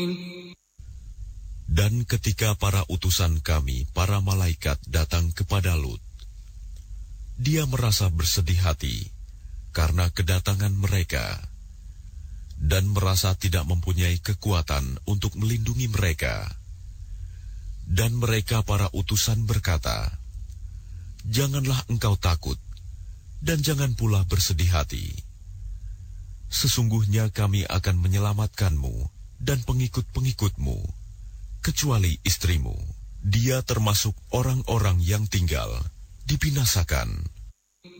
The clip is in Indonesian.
Dan ketika para utusan kami, para malaikat datang kepada Lut, dia merasa bersedih hati karena kedatangan mereka, dan merasa tidak mempunyai kekuatan untuk melindungi mereka. Dan mereka para utusan berkata, "Janganlah engkau takut, dan jangan pula bersedih hati. Sesungguhnya kami akan menyelamatkanmu dan pengikut-pengikutmu, kecuali istrimu. Dia termasuk orang-orang yang tinggal, dibinasakan